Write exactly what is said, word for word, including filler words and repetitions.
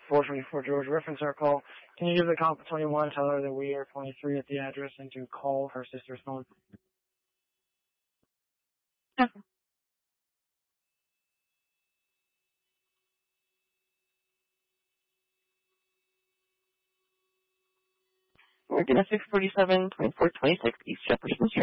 four twenty-four George. Reference our call. Can you give the call for twenty-one? Tell her that we are twenty-three at the address and to call her sister's phone. Okay. We're going to six forty-seven, twenty-four twenty-six East Jefferson Street.